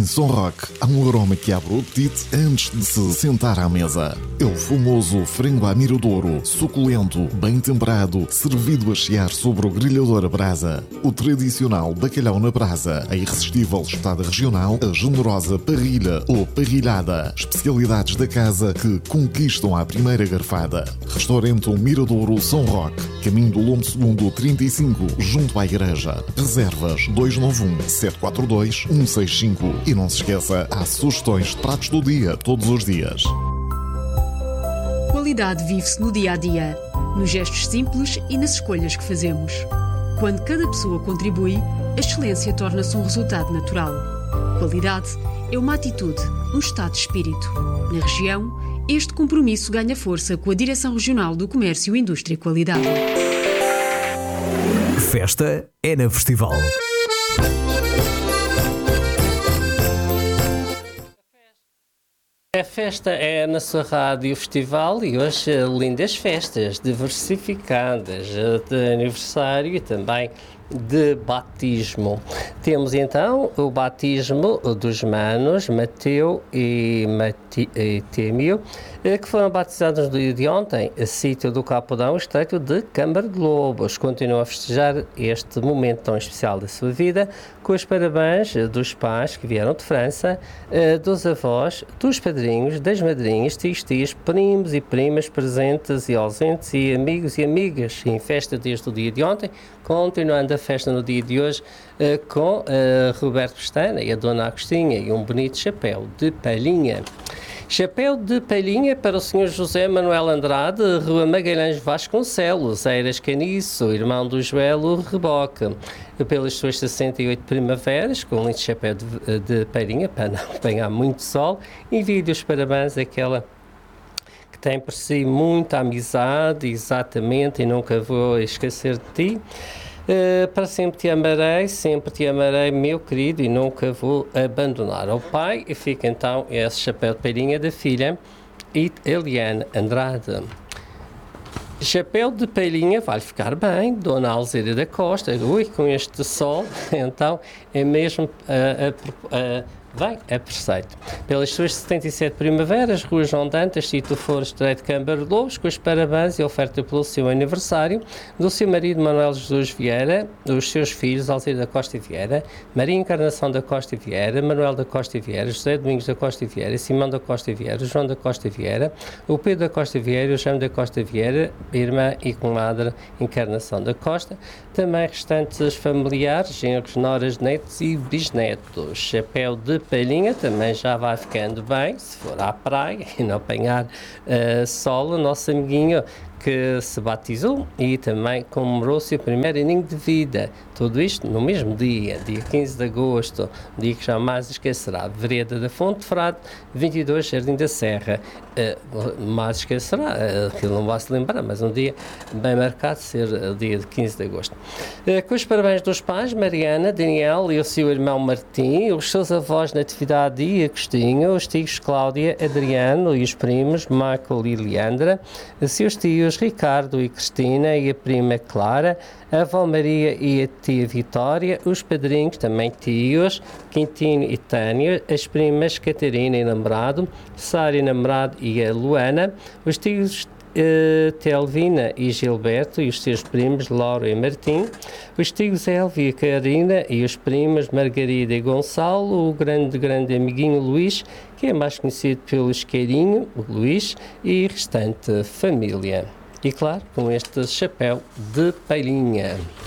Em São Roque, há um aroma que abre o apetite antes de se sentar à mesa. É o famoso frango à miradouro, suculento, bem temperado, servido a chiar sobre o grelhador a brasa. O tradicional bacalhau na brasa, a irresistível espetada regional, a generosa parrilha ou parrilhada. Especialidades da casa que conquistam à primeira garfada. Restaurante Miradouro São Roque, caminho do Lombo Segundo 35, junto à igreja. Reservas 291-742-165. E não se esqueça, há sugestões de pratos do dia todos os dias. Qualidade vive-se no dia-a-dia, nos gestos simples e nas escolhas que fazemos. Quando cada pessoa contribui, a excelência torna-se um resultado natural. Qualidade é uma atitude, um estado de espírito. Na região, este compromisso ganha força com a Direção Regional do Comércio, Indústria e Qualidade. Festa é na Festival. A festa é na sua rádio festival e hoje lindas festas diversificadas de aniversário e também de batismo. Temos então o batismo dos manos Mateu e Témio, que foram batizados no dia de ontem, a sítio do Capodão, estreito de Câmara de Lobos. Continuam a festejar este momento tão especial da sua vida, com os parabéns dos pais que vieram de França, dos avós, dos padrinhos, das madrinhas, tios, primos e primas presentes e ausentes e amigos e amigas em festa desde o dia de ontem, continuando a festa no dia de hoje com Roberto Pestana e a Dona Agostinha e um bonito chapéu de palhinha. Chapéu de palhinha para o Sr. José Manuel Andrade, Rua Magalhães Vasconcelos, Eiras Caniço, irmão do Joelo Reboque, pelas suas 68 primaveras, com um lindo chapéu de palhinha, para não apanhar muito sol, envio-lhe os parabéns àquela que tem por si muita amizade, exatamente, e nunca vou esquecer de ti. Para sempre te amarei, meu querido, e nunca vou abandonar. Ao pai, e fica então esse chapéu de palhinha da filha, Eliane Andrade. Chapéu de palhinha vai ficar bem, Dona Alzira da Costa. Ui, com este sol, então é mesmo Vai, é perfeito. Pelas suas 77 primaveras, Rua João Dantas, Tito Foro, Estreito de Câmara de Lobos, com os parabéns e oferta pelo seu aniversário, do seu marido Manuel Jesus Vieira, dos seus filhos Alzira da Costa e Vieira, Maria Encarnação da Costa e Vieira, Manuel da Costa e Vieira, José Domingos da Costa e Vieira, Simão da Costa e Vieira, João da Costa e Vieira, o Pedro da Costa e Vieira, o Jaime da Costa e Vieira, irmã e comadre Encarnação da Costa, também restantes familiares, genros, noras, netos e bisnetos. Chapéu de palhinha também já vai ficando bem, se for à praia e não apanhar sol, o nosso amiguinho que se batizou e também comemorou o seu primeiro aninho de vida. Tudo isto no mesmo dia 15 de agosto, dia que jamais esquecerá. Vereda da Fonte Frade, 22, Jardim da Serra. Mais esquecerá, aquilo não vai se lembrar, mas um dia bem marcado, ser o dia de 15 de agosto. Com os parabéns dos pais, Mariana, Daniel e o seu irmão Martim, os seus avós Natividade e Agostinho, os tios Cláudia, Adriano e os primos Michael e Leandra, os seus tios Ricardo e Cristina e a prima Clara, a avó Maria e a tia Vitória, os padrinhos, também tios, Quintino e Tânia, as primas Catarina e namorado, Sara e namorado e a Luana, os tios Telvina e Gilberto e os seus primos Laura e Martim, os tios Elvia e Karina e os primos Margarida e Gonçalo, o grande amiguinho Luís, que é mais conhecido pelo isqueirinho, o Luís, e restante família. E claro, com este chapéu de palhinha.